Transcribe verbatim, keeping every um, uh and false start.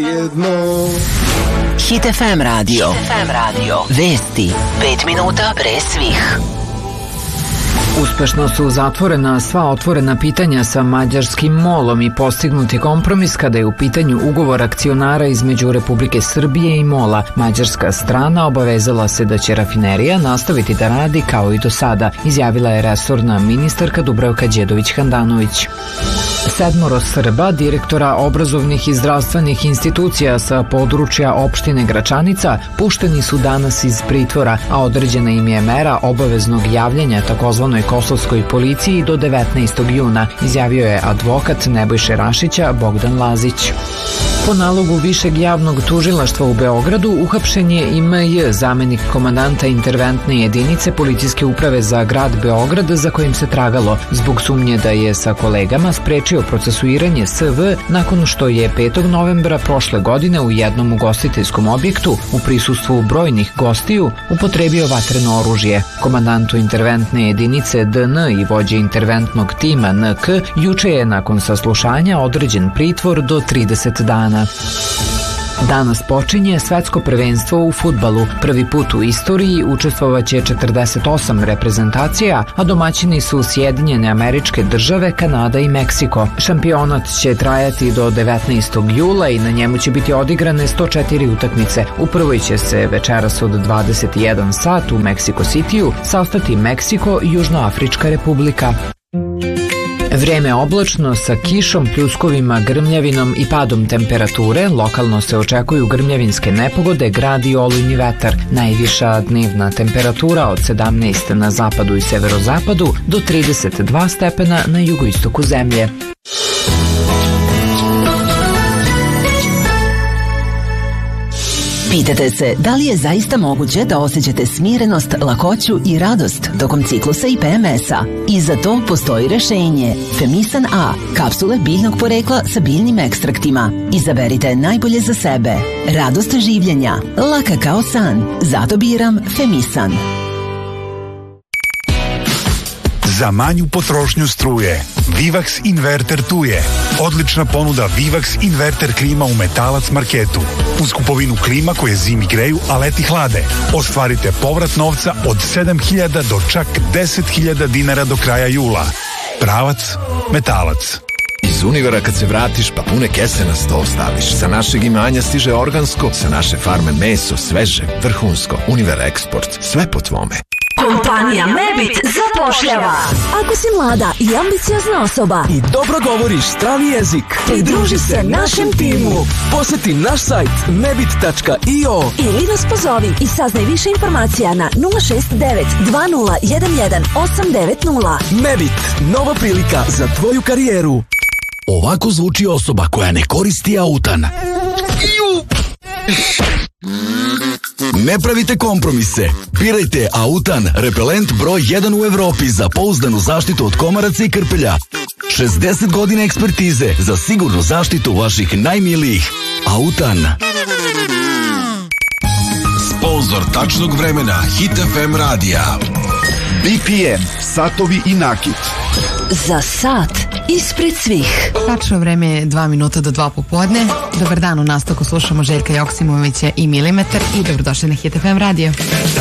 Jedno. Hit F M radio. Hit F M radio. Vesti pet minuta pre svih. Uspešno su zatvorena sva otvorena pitanja sa mađarskim molom i postignuti kompromis kada je u pitanju ugovor akcionara između Republike Srbije i mola. Mađarska strana obavezala se da će rafinerija nastaviti da radi kao i do sada, izjavila je resorna ministarka Dubravka Đedović-Handanović. Sedmoro Srba, direktora obrazovnih i zdravstvenih institucija sa područja opštine Gračanica, pušteni su danas iz pritvora, a određena im je mera obaveznog javljanja takozvanoj kosovskoj policiji do devetnaestog juna, izjavio je advokat Nebojše Rašića Bogdan Lazić. Po nalogu Višeg javnog tužilaštva u Beogradu uhapšen je i M J, zamenik komandanta interventne jedinice policijske uprave za grad Beograd, za kojim se tragalo zbog sumnje da je sa kolegama sprečio procesuiranje S V nakon što je petog novembra prošle godine u jednom ugostiteljskom objektu u prisustvu brojnih gostiju upotrebio vatreno oružje. Komandantu interventne jedinice D N i vođe interventnog tima N K juče je nakon saslušanja određen pritvor do trideset dana. Danas počinje svetsko prvenstvo u fudbalu. Prvi put u istoriji učestvovaće četrdeset osam reprezentacija, a domaćini su Sjedinjene Američke Države, Kanada i Meksiko. Šampionat će trajati do devetnaestog jula i na njemu će biti odigrane sto četiri utakmice. U prvoj će se večeras od dvadeset jedan sat u Meksiko Citiju sastati Meksiko i Južnoafrička Republika. Vreme oblačno sa kišom, pljuskovima, grmljavinom i padom temperature. Lokalno se očekuju grmljavinske nepogode, grad i olujni vetar. Najviša dnevna temperatura od sedamnaest na zapadu i severozapadu do trideset dva stepena na jugoistoku zemlje. Pitate se da li je zaista moguće da osjećate smirenost, lakoću i radost tokom ciklusa i P M S-a? I za to postoji rešenje. Femisan A, kapsule biljnog porekla sa biljnim ekstraktima. Izaberite najbolje za sebe. Radost življenja, laka kao san. Zato biram Femisan. Za manju potrošnju struje Vivax Inverter tu je. Odlična ponuda Vivax Inverter klima u Metalac marketu. Uz kupovinu klima koje zimi greju, a leti hlade. Ostvarite povrat novca od sedam hiljada do čak deset hiljada dinara do kraja jula. Pravac Metalac. Iz Univera kad se vratiš pa pune kese na sto staviš. Sa našeg imanja stiže organsko, sa naše farme meso, sveže, vrhunsko. Univer Eksport, sve po tvome. Kompanija Mebit zapošljava. Ako si mlada i ambiciozna osoba i dobro govoriš strani jezik, pridruži se našem timu. Poseti naš sajt mebit tačka i o ili nas pozovi i saznaj više informacija na nula šest devet dva nula jedan jedan osam devet nula. Mebit, nova prilika za tvoju karijeru. Ovako zvuči osoba koja ne koristi autan. Ne pravite kompromise. Birajte Autan, repelent broj jedan u Evropi za pouzdanu zaštitu od komaraca i krpelja. šezdeset godina ekspertize za sigurnu zaštitu vaših najmilijih. Autan. Sponzor tačnog vremena Hit F M radija. B P M, satovi i nakit. Za sat ispred svih. Tačno vreme je dva minuta do dva popodne. Dobar dan, u nastavku slušamo Željka Joksimovića i Milimetar i dobrodošli na Hit F M radio.